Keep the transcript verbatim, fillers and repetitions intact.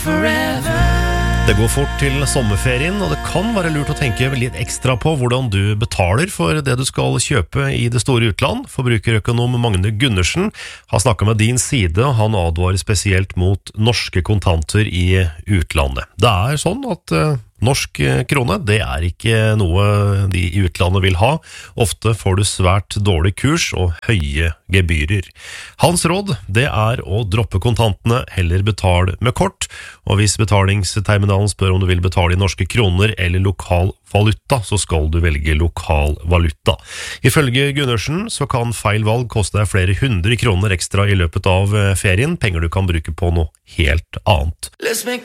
Det går fort til sommerferien, og det kan være lurt å tenke litt ekstra på hvordan du betaler for det du skal kjøpe i det store utland. Forbrukerøkonom Magne Gundersen har snakket med din side, og han advarer spesielt mot norske kontanter i utlandet. Det er sånn at uh, norsk krone, det er ikke noe de i utlandet vil ha. Ofte får du svært dårlig kurs og høye gebyrer. Hans råd, det er å droppe kontantene, heller betale med kort, og hvis betalingsterminalen spør om du vil betale i norske kroner eller lokal valuta, så skal du velge lokal valuta. Ifølge Gundersen så kan feil valg koste deg flere hundre kroner ekstra i løpet av ferien, penger du kan bruke på noe helt annet.